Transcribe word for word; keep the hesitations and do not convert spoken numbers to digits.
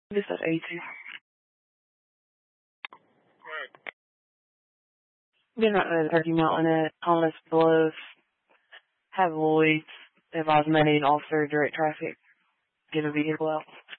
This is eighty. Been right at thirty Mountain at Thomas Bluff. Have Lloyd's advise money and officer direct traffic. Get a vehicle out.